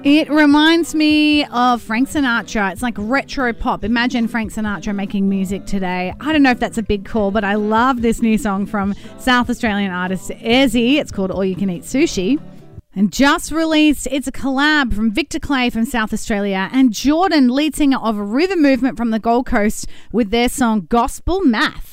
It reminds me of Frank Sinatra. It's like retro pop. Imagine Frank Sinatra making music today. I don't know if that's a big call, but I love this new song from South Australian artist Ezzy. It's called All You Can Eat Sushi. And just released, it's a collab from Victor Clay from South Australia and Jordan, lead singer of Rhythm Movement from the Gold Coast, with their song Gospel Math.